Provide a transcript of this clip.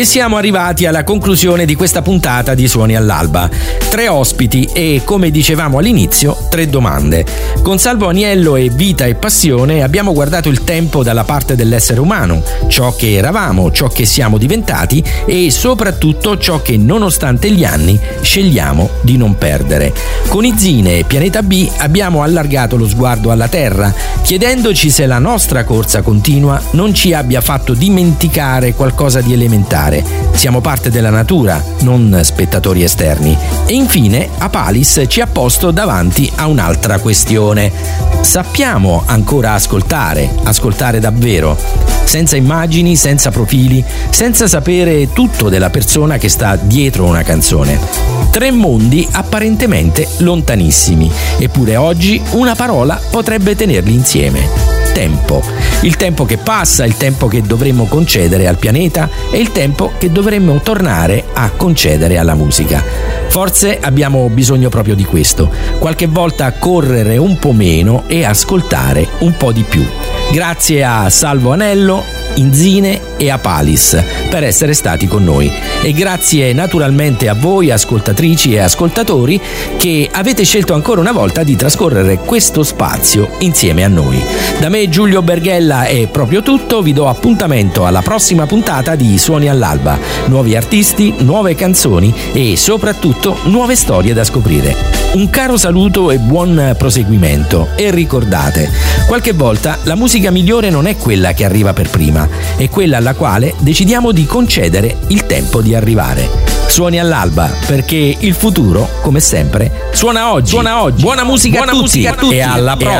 E siamo arrivati alla conclusione di questa puntata di Suoni all'Alba. 3 ospiti e, come dicevamo all'inizio, 3 domande. Con Salvo Aniello e Vita e Passione abbiamo guardato il tempo dalla parte dell'essere umano, ciò che eravamo, ciò che siamo diventati e soprattutto ciò che nonostante gli anni scegliamo di non perdere. Con Izzine e Pianeta B abbiamo allargato lo sguardo alla Terra, chiedendoci se la nostra corsa continua non ci abbia fatto dimenticare qualcosa di elementare. Siamo parte della natura, non spettatori esterni. E infine Apalis ci ha posto davanti a un'altra questione. Sappiamo ancora ascoltare davvero, senza immagini, senza profili, senza sapere tutto della persona che sta dietro una canzone. 3 mondi apparentemente lontanissimi, eppure oggi una parola potrebbe tenerli insieme. Tempo. Il tempo che passa, il tempo che dovremmo concedere al pianeta e il tempo che dovremmo tornare a concedere alla musica. Forse abbiamo bisogno proprio di questo. Qualche volta correre un po' meno e ascoltare un po' di più. Grazie a Salvo Aniello, Izzine e Apalis per essere stati con noi. E grazie naturalmente a voi ascoltatrici e ascoltatori che avete scelto ancora una volta di trascorrere questo spazio insieme a noi. Da me Giulio Berghella è proprio tutto, vi do appuntamento alla prossima puntata di Suoni all'Alba. Nuovi artisti, nuove canzoni e soprattutto nuove storie da scoprire. Un caro saluto e buon proseguimento e ricordate, qualche volta la musica migliore non è quella che arriva per prima, è quella alla quale decidiamo di concedere il tempo di arrivare. Suoni all'alba, perché il futuro, come sempre, suona oggi. Buona musica a tutti e alla prossima.